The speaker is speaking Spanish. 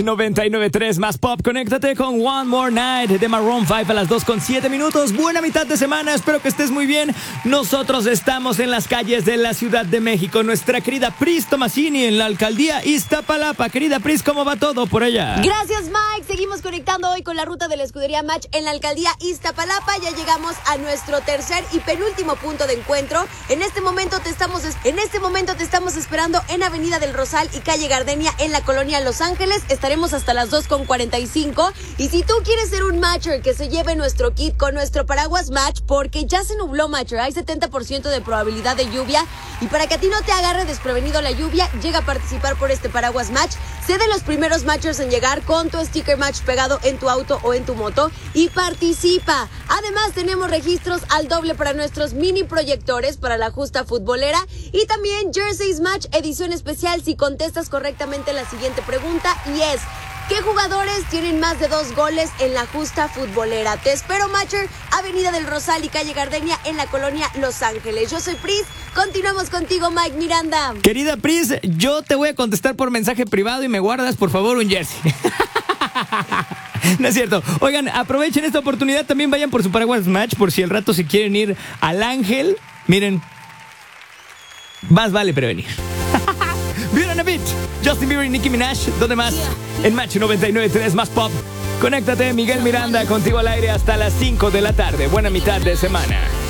99.3 más pop, conéctate con One More Night de Maroon 5 a las 2:07. Buena mitad de semana, espero que estés muy bien. Nosotros estamos en las calles de la Ciudad de México. Nuestra querida Pris Tomasini en la alcaldía Iztapalapa. Querida Pris, ¿cómo va todo por allá? Gracias, Mike. Seguimos conectando hoy con la ruta de la escudería Match en la alcaldía Iztapalapa. Ya llegamos a nuestro tercer y penúltimo punto de encuentro. En este momento te estamos esperando en Avenida del Rosal y calle Gardenia en la colonia Los Ángeles. Estaremos hasta las 2:45. Y si tú quieres ser un Matcher que se lleve nuestro kit con nuestro paraguas Match, porque ya se nubló, Matcher, hay 70% de probabilidad de lluvia. Y para que a ti no te agarre desprevenido la lluvia, llega a participar por este paraguas Match. Sé de los primeros Matchers en llegar con tu sticker Match pegado en tu auto o en tu moto y participa. Además, tenemos registros al doble para nuestros mini proyectores para la justa futbolera y también Jerseys Match edición especial si contestas correctamente la siguiente pregunta, y es: ¿qué jugadores tienen más de 2 goles en la justa futbolera? Te espero, Matcher, Avenida del Rosal y calle Gardenia en la colonia Los Ángeles. Yo soy Pris, continuamos contigo, Mike Miranda. Querida Pris, yo te voy a contestar por mensaje privado y me guardas, por favor, un jersey. No es cierto. Oigan, aprovechen esta oportunidad, también vayan por su paraguas Match, por si al rato se quieren ir al Ángel. Miren, más vale prevenir. Beauty and a Beat, Justin Bieber y Nicki Minaj, ¿dónde más? En Match 99.3 más pop. Conéctate, Miguel Miranda, contigo al aire hasta las 5 de la tarde. Buena mitad de semana.